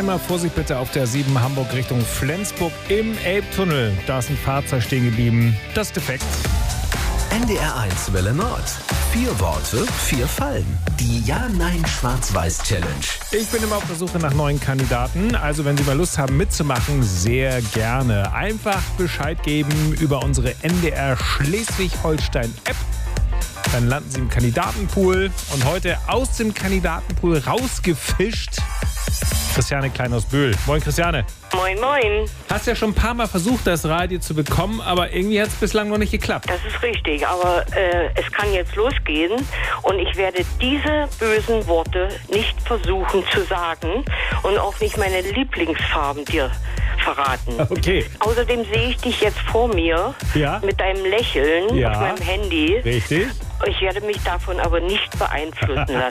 einmal Vorsicht bitte auf der 7 Hamburg Richtung Flensburg im Elbtunnel. Da ist ein Fahrzeug stehen geblieben. Das ist defekt. NDR1 Welle Nord. 4 Worte, 4 Fallen. Die Ja-Nein-Schwarz-Weiß-Challenge. Ich bin immer auf der Suche nach neuen Kandidaten. Also wenn Sie mal Lust haben mitzumachen, sehr gerne. Einfach Bescheid geben über unsere NDR Schleswig-Holstein-App. Dann landen Sie im Kandidatenpool. Und heute aus dem Kandidatenpool rausgefischt Christiane Klein aus Böhl. Moin Christiane. Moin, moin. Hast ja schon ein paar Mal versucht, das Radio zu bekommen, aber irgendwie hat es bislang noch nicht geklappt. Das ist richtig, aber es kann jetzt losgehen und ich werde diese bösen Worte nicht versuchen zu sagen und auch nicht meine Lieblingsfarben dir verraten. Okay. Außerdem sehe ich dich jetzt vor mir mit deinem Lächeln auf meinem Handy. Richtig. Ich werde mich davon aber nicht beeinflussen lassen.